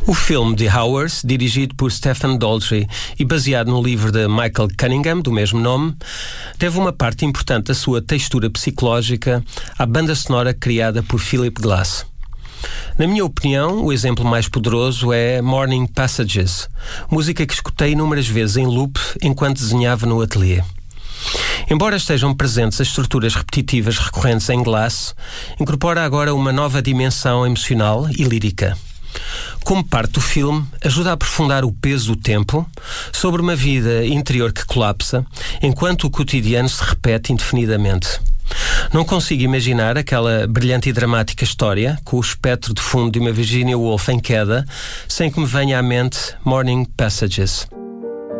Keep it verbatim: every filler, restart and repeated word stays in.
O filme The Hours, dirigido por Stephen Daldry e baseado no livro de Michael Cunningham, do mesmo nome, deve uma parte importante da sua textura psicológica à banda sonora criada por Philip Glass. Na minha opinião, o exemplo mais poderoso é Morning Passages, música que escutei inúmeras vezes em loop enquanto desenhava no ateliê. Embora estejam presentes as estruturas repetitivas recorrentes em Glass, incorpora agora uma nova dimensão emocional e lírica. Como parte do filme, ajuda a aprofundar o peso do tempo sobre uma vida interior que colapsa, enquanto o cotidiano se repete indefinidamente. Não consigo imaginar aquela brilhante e dramática história, com o espectro de fundo de uma Virginia Woolf em queda, sem que me venha à mente Morning Passages.